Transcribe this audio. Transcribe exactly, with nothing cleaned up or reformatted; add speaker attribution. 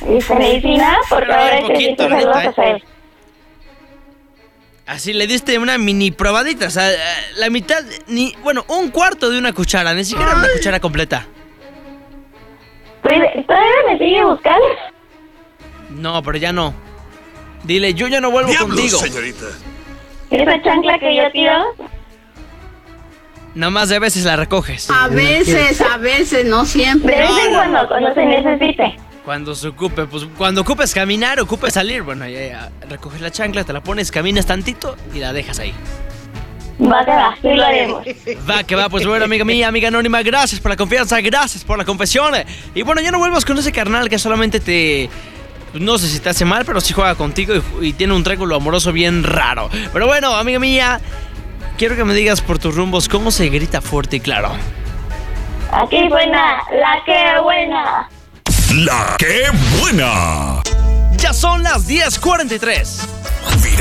Speaker 1: Dice medicina, por
Speaker 2: Pero
Speaker 1: favor,
Speaker 2: un poquito,
Speaker 1: necesito
Speaker 2: la
Speaker 1: saludos
Speaker 2: neta,
Speaker 1: a Fer.
Speaker 2: Así le diste una mini probadita, o sea, la mitad, ni, bueno, un cuarto de una cuchara, ni siquiera una cuchara completa.
Speaker 1: Pues, ¿todavía me sigue buscando?
Speaker 2: No, pero ya no. Dile, yo ya no vuelvo
Speaker 3: ¡Diablos,
Speaker 2: contigo.
Speaker 3: señorita!
Speaker 1: Esa chancla que yo tiro.
Speaker 2: Nada más de veces la recoges.
Speaker 4: A veces, a veces, no
Speaker 1: De
Speaker 4: siempre.
Speaker 1: vez en cuando, cuando se necesite.
Speaker 2: Cuando se ocupe, pues cuando ocupes caminar, ocupes salir, bueno, ya, ya, recoges la chancla, te la pones, caminas tantito y la dejas ahí.
Speaker 1: Va que va, sí lo haremos.
Speaker 2: Va, que va, pues bueno, amiga mía, amiga anónima, gracias por la confianza, gracias por la confesión. Y bueno, ya no vuelvas con ese carnal que solamente te... No sé si te hace mal, pero sí juega contigo y, y tiene un triángulo amoroso bien raro. Pero bueno, amiga mía, quiero que me digas por tus rumbos cómo se grita fuerte y claro.
Speaker 1: Aquí buena, la que buena.
Speaker 3: ¡La que buena!
Speaker 2: Ya son las diez cuarenta y tres.